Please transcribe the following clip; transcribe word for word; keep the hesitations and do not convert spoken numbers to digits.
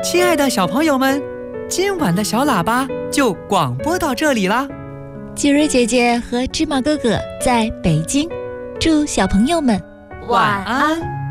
亲爱的小朋友们，今晚的小喇叭就广播到这里啦。 季瑞姐姐和芝麻哥哥在北京，祝小朋友们晚安。